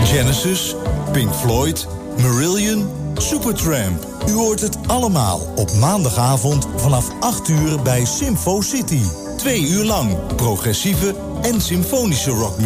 Genesis, Pink Floyd, Marillion, Supertramp. U hoort het allemaal op maandagavond vanaf 8 uur bij Symfo City. 2 uur lang progressieve en symfonische rockmuziek.